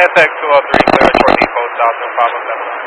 SX 203, clear short depot, south of 507.